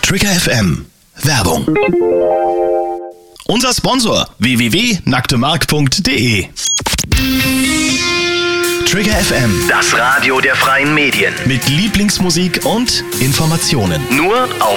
Trigger FM Werbung. Unser Sponsor www.nacktemark.de. Trigger FM, das Radio der freien Medien. mit Lieblingsmusik und Informationen. Nur auf